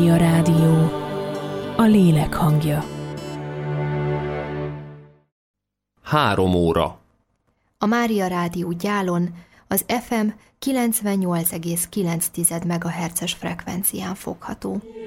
A rádió, a lélek hangja. 3 óra. A Mária Rádió Gyálon az FM 98,9 MHz-es frekvencián fogható.